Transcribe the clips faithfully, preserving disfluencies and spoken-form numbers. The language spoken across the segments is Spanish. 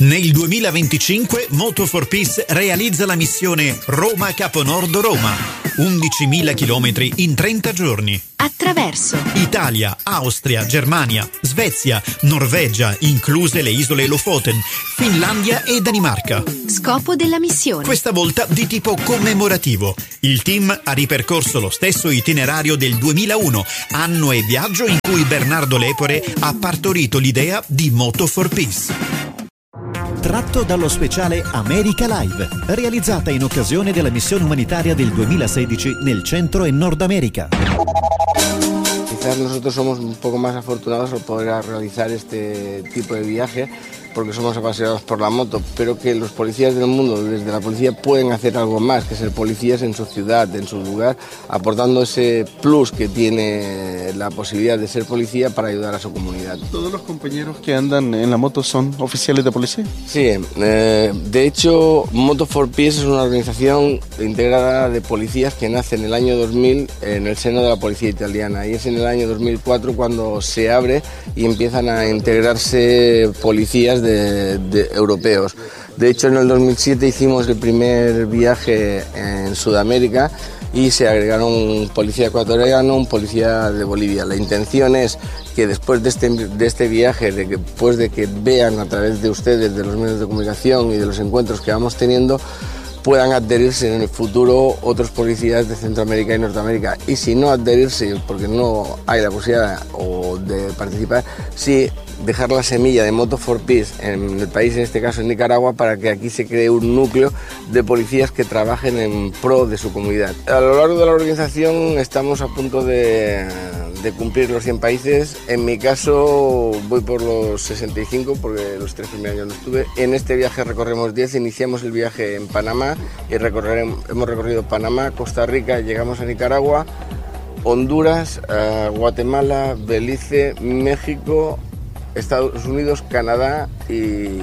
Nel duemilaventicinque Moto for Peace realizza la missione Roma-Caponordo-Roma, undicimila chilometri in trenta giorni. Attraverso Italia, Austria, Germania, Svezia, Norvegia, incluse le isole Lofoten, Finlandia e Danimarca. Scopo della missione: questa volta di tipo commemorativo. Il team ha ripercorso lo stesso itinerario del duemilauno, anno e viaggio in cui Bernardo Lepore ha partorito l'idea di Moto for Peace. Tratto dallo speciale America Live, realizzata in occasione della missione umanitaria del duemilasedici nel Centro e Nord America. Quizás nosotros somos un poco más afortunados al poder realizar este tipo de viaje porque somos apasionados por la moto, pero que los policías del mundo, desde la policía, pueden hacer algo más que ser policías en su ciudad, en su lugar, aportando ese plus que tiene la posibilidad de ser policía para ayudar a su comunidad. ¿Todos los compañeros que andan en la moto son oficiales de policía? Sí, eh, de hecho Moto for Peace es una organización integrada de policías que nace en el año dos mil en el seno de la policía italiana, y es en el año dos mil cuatro cuando se abre y empiezan a integrarse policías De, de europeos. De hecho, en el dos mil siete hicimos el primer viaje en Sudamérica y se agregaron un policía ecuatoriano, un policía de Bolivia. La intención es que después de este, de este viaje, de que, después de que vean a través de ustedes, de los medios de comunicación y de los encuentros que vamos teniendo, puedan adherirse en el futuro otros policías de Centroamérica y Norteamérica. Y si no adherirse, porque no hay la posibilidad o de participar, sí dejar la semilla de Moto for Peace en el país, en este caso en Nicaragua, para que aquí se cree un núcleo de policías que trabajen en pro de su comunidad. A lo largo de la organización estamos a punto de, de cumplir los cien países. En mi caso voy por los sesenta y cinco porque los tres primeros años no estuve. En este viaje recorremos diez, iniciamos el viaje en Panamá y recorreremos, hemos recorrido Panamá, Costa Rica, llegamos a Nicaragua, Honduras, eh, Guatemala, Belice, México, Estados Unidos, Canadá y,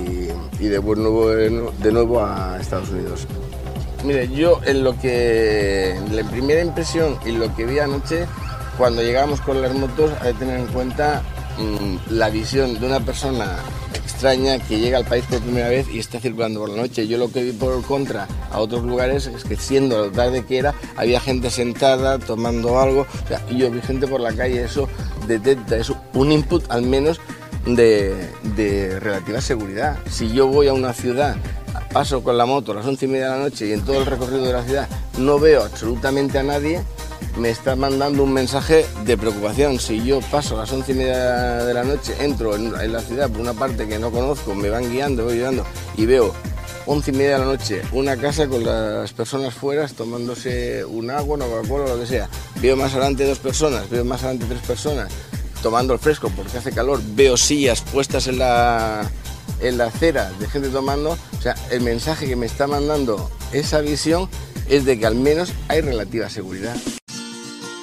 y de, nuevo, de nuevo a Estados Unidos. Mire, yo en lo que, en la primera impresión y lo que vi anoche, cuando llegamos con las motos, hay que tener en cuenta mmm, la visión de una persona extraña que llega al país por primera vez y está circulando por la noche. Yo lo que vi por contra a otros lugares es que, siendo la tarde que era, había gente sentada tomando algo. O sea, yo vi gente por la calle. Eso detecta, es un input al menos de, de relativa seguridad. Si yo voy a una ciudad, paso con la moto a las once y media de la noche y en todo el recorrido de la ciudad no veo absolutamente a nadie, me está mandando un mensaje de preocupación. Si yo paso a las once y media de la noche, entro en, en la ciudad por una parte que no conozco, me van guiando, voy guiando y veo once y media de la noche una casa con las personas fuera tomándose un agua, una Coca-Cola o lo que sea, veo más adelante dos personas, veo más adelante tres personas tomando el fresco porque hace calor, veo sillas puestas en la, en la acera de gente tomando. O sea, el mensaje que me está mandando esa visión es de que al menos hay relativa seguridad.